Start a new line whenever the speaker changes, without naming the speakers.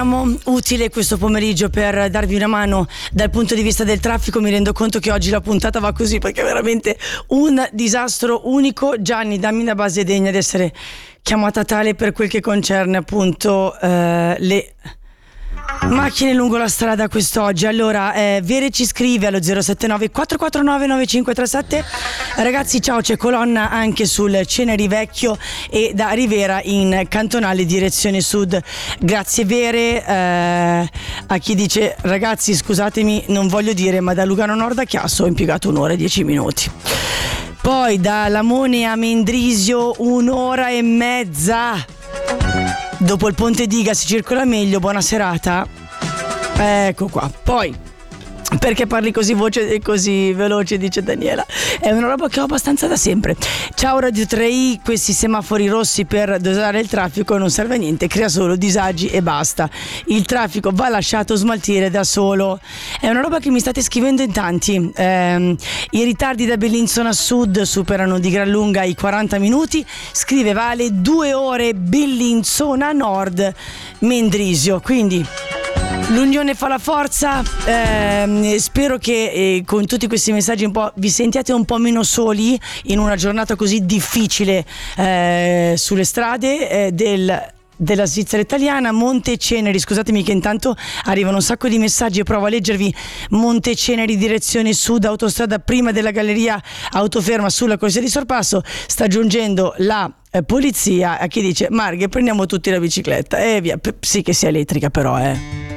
Utile questo pomeriggio per darvi una mano dal punto di vista del traffico. Mi rendo conto che oggi la puntata va così perché è veramente un disastro unico. Gianni, dammi una base degna di essere chiamata tale per quel che concerne appunto le macchine lungo la strada quest'oggi. Allora, Vere ci scrive allo 079 449 9537. Ragazzi, ciao, c'è colonna anche sul Ceneri Vecchio e da Rivera in cantonale direzione sud. Grazie Vere. A chi dice, ragazzi scusatemi, non voglio dire, ma da Lugano Nord a Chiasso ho impiegato 1 ora e 10 minuti. Poi da Lamone a Mendrisio 1 ora e mezza. Dopo il Ponte Diga si circola meglio, buona serata. Ecco qua. Poi, perché parli così veloce, dice Daniela. È una roba che ho abbastanza da sempre. Ciao Radio 3i, questi semafori rossi per dosare il traffico non serve a niente, crea solo disagi e basta. Il traffico va lasciato smaltire da solo. È una roba che mi state scrivendo in tanti. I ritardi da Bellinzona Sud superano di gran lunga i 40 minuti. Scrive Vale, 2 ore Bellinzona Nord Mendrisio. Quindi l'unione fa la forza. Spero che con tutti questi messaggi un po' vi sentiate un po' meno soli in una giornata così difficile sulle strade della Svizzera italiana. Monteceneri, scusatemi che intanto arrivano un sacco di messaggi e provo a leggervi. Monteceneri direzione sud, autostrada prima della galleria, autoferma sulla corsia di sorpasso, sta giungendo la polizia. A chi dice Marghe, prendiamo tutti la bicicletta e via, sì che sia elettrica però